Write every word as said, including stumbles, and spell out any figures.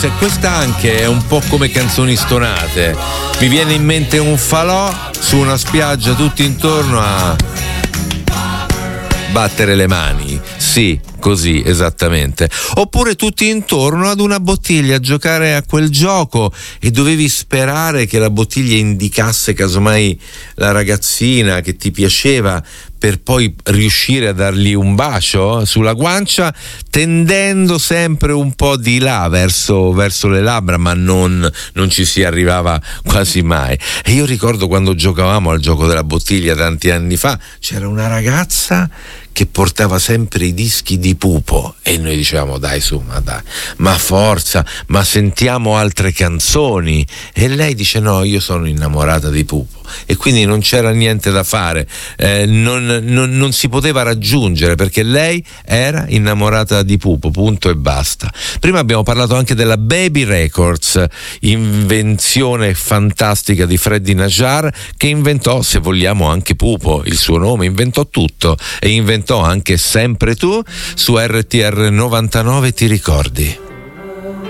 Cioè, questa anche è un po' come canzoni stonate. Mi viene in mente un falò su una spiaggia, tutti intorno a battere le mani. Sì, così, esattamente. Oppure tutti intorno ad una bottiglia a giocare a quel gioco e dovevi sperare che la bottiglia indicasse casomai la ragazzina che ti piaceva, per poi riuscire a dargli un bacio sulla guancia, tendendo sempre un po' di là verso, verso le labbra, ma non, non ci si arrivava quasi mai. E io ricordo quando giocavamo al gioco della bottiglia tanti anni fa, c'era una ragazza che portava sempre i dischi di Pupo e noi dicevamo dai su, ma dai, ma forza, ma sentiamo altre canzoni, e lei dice no, io sono innamorata di Pupo, e quindi non c'era niente da fare, eh, non, non, non si poteva raggiungere perché lei era innamorata di Pupo, punto e basta. Prima abbiamo parlato anche della Baby Records, invenzione fantastica di Freddy Najar, che inventò, se vogliamo, anche Pupo, il suo nome, inventò tutto, e inventò anche Sempre Tu. Su R T R novantanove, ti ricordi?